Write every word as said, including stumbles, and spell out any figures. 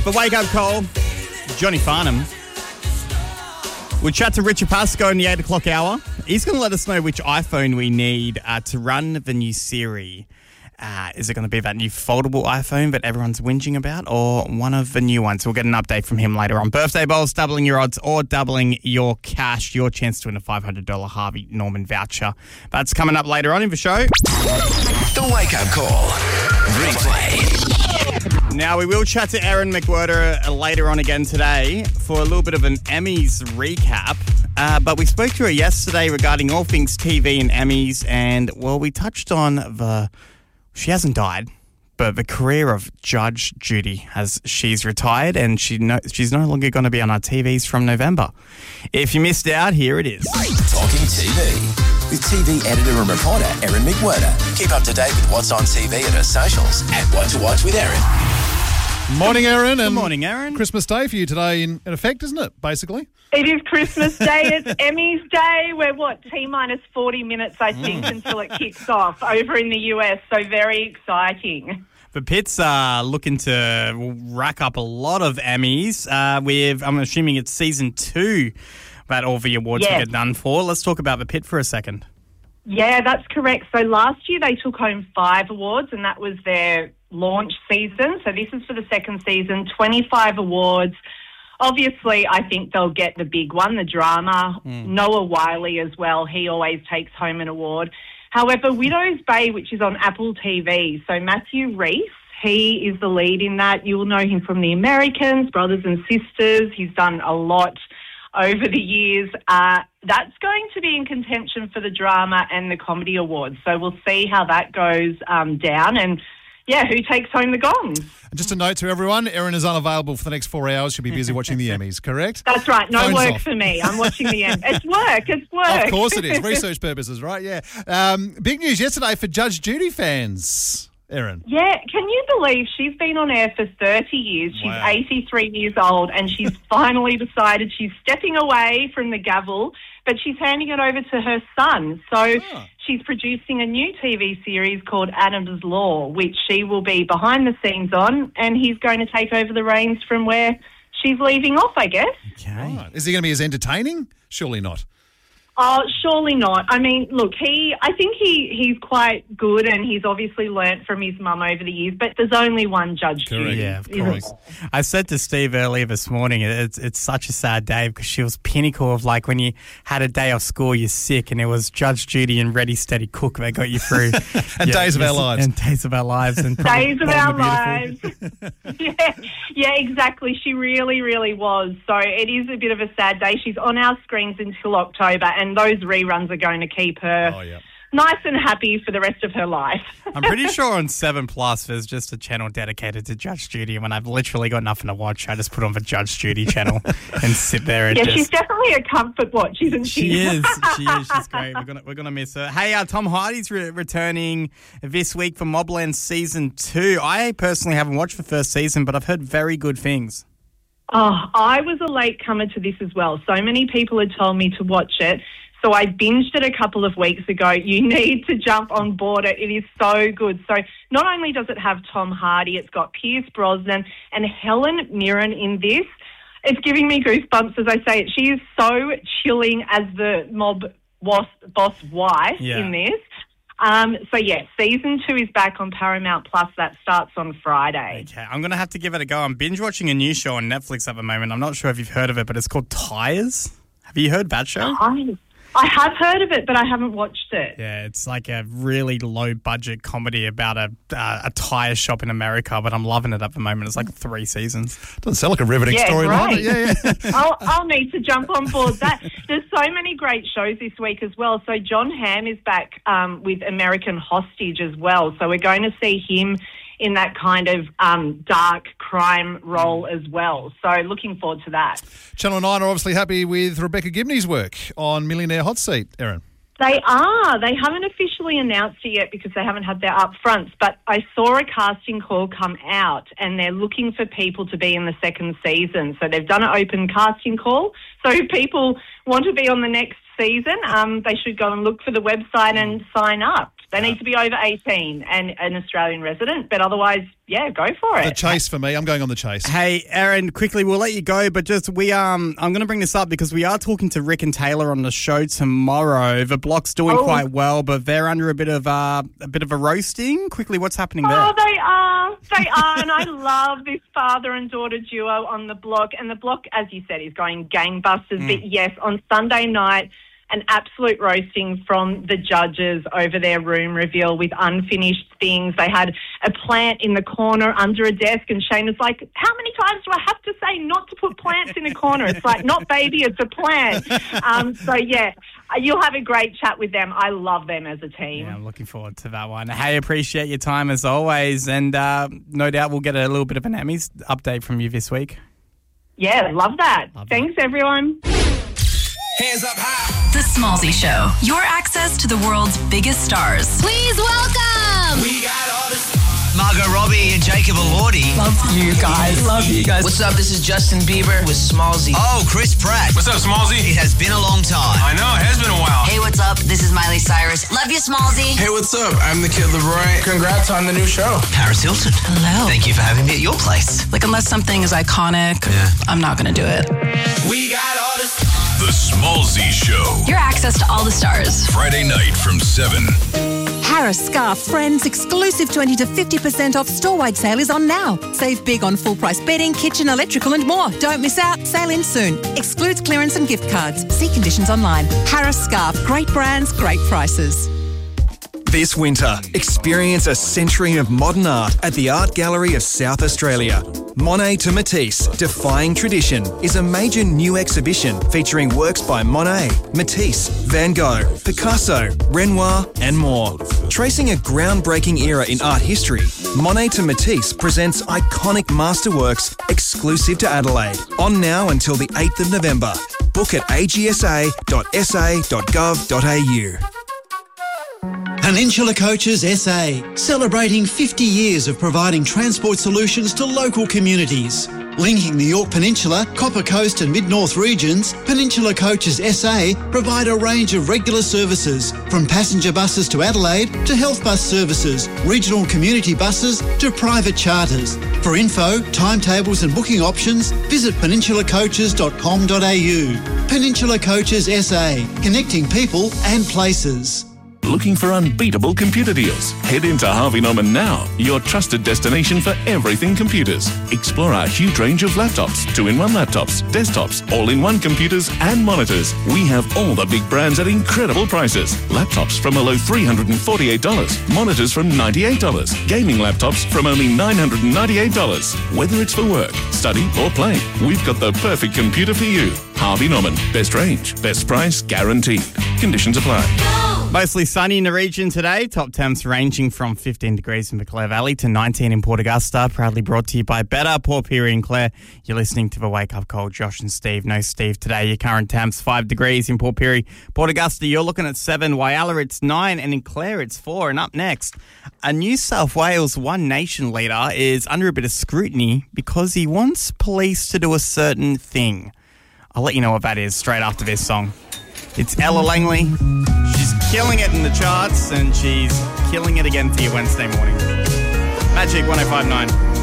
The Wake Up Call, Johnny Farnham. We'll chat to Richard Pascoe in the eight o'clock hour. He's going to let us know which iPhone we need uh, to run the new Siri. Uh, is it going to be that new foldable iPhone that everyone's whinging about, or one of the new ones? We'll get an update from him later on. Birthday bowls, doubling your odds or doubling your cash. Your chance to win a five hundred dollars Harvey Norman voucher. That's coming up later on in the show. The Wake Up Call. Replay. Now, we will chat to Erin McWhirter later on again today for a little bit of an Emmys recap. Uh, but we spoke to her yesterday regarding all things T V and Emmys, and, well, we touched on the... She hasn't died, but the career of Judge Judy, as she's retired, and she no, she's no longer going to be on our T Vs from November. If you missed out, here it is. Talking T V with T V editor and reporter Erin McWhirter. Keep up to date with what's on T V and her socials at What to Watch with Erin. Morning, Erin. Good and morning, Erin. Christmas Day for you today, in, in effect, isn't it, basically? It is Christmas Day. It's Emmys Day. We're, what, T-minus forty minutes, I think, mm. until it kicks off over in the U S. So very exciting. The Pits are looking to rack up a lot of Emmys. Uh, with, I'm assuming it's season two that all the awards yes. get done for. Let's talk about The Pit for a second. Yeah, that's correct. So last year they took home five awards, and that was their launch season. So this is for the second season, twenty-five awards. Obviously, I think they'll get the big one, the drama. Mm. Noah Wiley as well. He always takes home an award. However, Widow's Bay, which is on Apple T V, so Matthew Rhys, he is the lead in that. You will know him from The Americans, Brothers and Sisters. He's done a lot over the years. Uh, that's going to be in contention for the drama and the comedy awards. So we'll see how that goes um, down. And, yeah, who takes home the gongs? Just a note to everyone, Erin is unavailable for the next four hours. She'll be busy watching the Emmys, correct? That's right. No Phone's work off. for me. I'm watching the Emmys. It's work. It's work. Of course it is. Research purposes, right? Yeah. Um, big news yesterday for Judge Judy fans, Erin. Yeah. Can you believe she's been on air for thirty years? She's Wow. eighty-three years old, and she's finally decided she's stepping away from the gavel, but she's handing it over to her son. So Oh. she's producing a new T V series called Adam's Law, which she will be behind the scenes on, and he's going to take over the reins from where she's leaving off, I guess. Okay. Right. Is he going to be as entertaining? Surely not. Oh, surely not. I mean, look, he, I think he, he's quite good, and he's obviously learnt from his mum over the years, but there's only one Judge Judy. Yeah, of isn't course. I said to Steve earlier this morning, it's it's such a sad day because she was pinnacle of like when you had a day off school, you're sick, and it was Judge Judy and Ready Steady Cook that got you through. And Yeah, Days of Our yes, Lives. And Days of Our Lives. And probably Days of Blonde Our and Lives. Beautiful. yeah, yeah, exactly. She really, really was. So it is a bit of a sad day. She's on our screens until October, and those reruns are going to keep her Oh, yeah. nice and happy for the rest of her life. I'm pretty sure on seven Plus there's just a channel dedicated to Judge Judy, and when I've literally got nothing to watch, I just put on the Judge Judy channel and sit there and Yeah, just... she's definitely a comfort watch, isn't she? She is. She is. She's great. We're gonna we're gonna miss her. Hey, uh, Tom Hardy's re- returning this week for Mobland season two. I personally haven't watched the first season, but I've heard very good things. Oh, I was a late comer to this as well. So many people had told me to watch it. So I binged it a couple of weeks ago. You need to jump on board it. It is so good. So not only does it have Tom Hardy, it's got Pierce Brosnan and Helen Mirren in this. It's giving me goosebumps as I say it. She is so chilling as the mob boss, boss wife Yeah. in this. Um, so, yeah, season two is back on Paramount Plus. That starts on Friday. Okay, I'm going to have to give it a go. I'm binge watching a new show on Netflix at the moment. I'm not sure if you've heard of it, but it's called Tyres. Have you heard that show? I, I have heard of it, but I haven't watched it. Yeah, it's like a really low-budget comedy about a uh, a tyre shop in America, but I'm loving it at the moment. It's like three seasons. Doesn't sound like a riveting Yeah, storyline. great. Yeah, yeah. I'll, I'll need to jump on board that. There's so many great shows this week as well. So John Hamm is back um, with American Hostage as well. So we're going to see him in that kind of um, dark crime role as well. So looking forward to that. Channel nine are obviously happy with Rebecca Gibney's work on Millionaire Hot Seat, Erin. They are. They haven't officially announced it yet because they haven't had their upfronts, but I saw a casting call come out and they're looking for people to be in the second season. So they've done an open casting call. So if people want to be on the next season, um, they should go and look for the website and sign up. They need to be over eighteen and an Australian resident, but otherwise yeah, go for The it. chase for me. I'm going on the chase. Hey, Aaron, quickly, we'll let you go, but just we um, I'm going to bring this up because we are talking to Rick and Taylor on the show tomorrow. The block's doing Oh. quite well, but they're under a bit of uh, a bit of a roasting. Quickly, what's happening there? Oh, they are. They are. And I love this father and daughter duo on the block. And the block, as you said, is going gangbusters. Mm. But yes, on Sunday night, an absolute roasting from the judges over their room reveal with unfinished things. They had a plant in the corner under a desk, and Shane was like, how many times do I have to say not to put plants in a corner? It's like, not baby, it's a plant. Um, so, yeah, you'll have a great chat with them. I love them as a team. Yeah, I'm looking forward to that one. Hey, appreciate your time as always, and uh, no doubt we'll get a little bit of an Emmys update from you this week. Yeah, love that. Love Thanks, everyone. Hands up high. The Smallsy Show. Your access to the world's biggest stars. Please welcome. We got all the Margot Robbie and Jacob Elordi. Love you guys. Love you guys. What's up? This is Justin Bieber with Smallsy. Oh, Chris Pratt. What's up, Smallsy? It has been a long time. I know, it has been a while. Hey, what's up? This is Miley Cyrus. Love you, Smallsy. Hey, what's up? I'm the Kid Leroy. Congrats on the new show. Paris Hilton. Hello. Thank you for having me at your place. Like, unless something is iconic, Yeah. I'm not going to do it. We got all the The Smallsy Show. Your access to all the stars. Friday night from seven. Harris Scarf Friends exclusive twenty to fifty percent off store-wide sale is on now. Save big on full-price bedding, kitchen, electrical and more. Don't miss out. Sale ends soon. Excludes clearance and gift cards. See conditions online. Harris Scarf. Great brands, great prices. This winter, experience a century of modern art at the Art Gallery of South Australia. Monet to Matisse, Defying Tradition, is a major new exhibition featuring works by Monet, Matisse, Van Gogh, Picasso, Renoir, and more. Tracing a groundbreaking era in art history, Monet to Matisse presents iconic masterworks exclusive to Adelaide. On now until the eighth of November. Book at a g s a dot s a dot gov dot a u. Peninsula Coaches S A, celebrating fifty years of providing transport solutions to local communities. Linking the Yorke Peninsula, Copper Coast and Mid-North regions, Peninsula Coaches S A provide a range of regular services, from passenger buses to Adelaide to health bus services, regional community buses to private charters. For info, timetables and booking options, visit peninsula coaches dot com dot a u. Peninsula Coaches S A, connecting people and places. Looking for unbeatable computer deals? Head into Harvey Norman now, your trusted destination for everything computers. Explore our huge range of laptops, two-in-one laptops, desktops, all-in-one computers and monitors. We have all the big brands at incredible prices. Laptops from a low three hundred forty-eight dollars, monitors from ninety-eight dollars, gaming laptops from only nine hundred ninety-eight dollars. Whether it's for work, study or play, we've got the perfect computer for you. Harvey Norman, best range, best price guaranteed. Conditions apply. Mostly sunny in the region today. Top temps ranging from fifteen degrees in the Clare Valley to nineteen in Port Augusta. Proudly brought to you by Better, Port Pirie and Clare. You're listening to the Wake Up Call. Josh and Steve. No Steve today. Your current temps five degrees in Port Pirie. Port Augusta, you're looking at seven. Whyalla, it's nine. And in Clare, it's four. And up next, a New South Wales One Nation leader is under a bit of scrutiny because he wants police to do a certain thing. I'll let you know what that is straight after this song. It's Ella Langley. She's killing it in the charts, and she's killing it again for you Wednesday morning. Magic one oh five point nine.